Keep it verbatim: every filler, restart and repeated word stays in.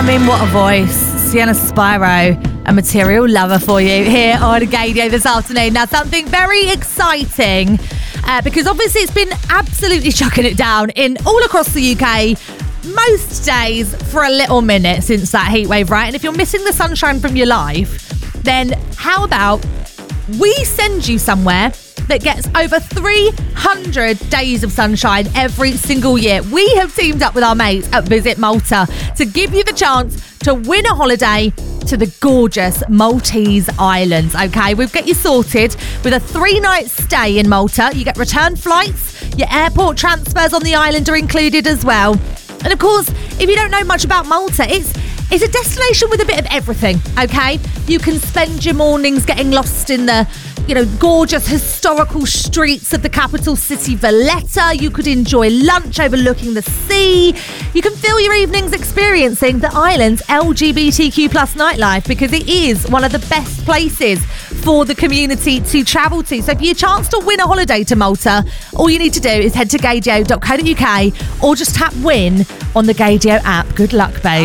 I mean, what a voice. Sienna Spyro, a material lover for you here on Gaydio this afternoon. Now, something very exciting, uh, because obviously it's been absolutely chucking it down in all across the U K most days for a little minute since that heat wave, right? And if you're missing the sunshine from your life, then how about we send you somewhere that gets over three hundred days of sunshine every single year. We have teamed up with our mates at Visit Malta to give you the chance to win a holiday to the gorgeous Maltese Islands, okay? We'll get you sorted with a three-night stay in Malta. You get return flights, your airport transfers on the island are included as well. And of course, if you don't know much about Malta, it's It's a destination with a bit of everything, okay? You can spend your mornings getting lost in the, you know, gorgeous historical streets of the capital city, Valletta. You could enjoy lunch overlooking the sea. You can fill your evenings experiencing the island's L G B T Q plus nightlife, because it is one of the best places for the community to travel to. So for your chance to win a holiday to Malta, all you need to do is head to gaydio dot co dot uk or just tap win on the Gaydio app. Good luck, babe.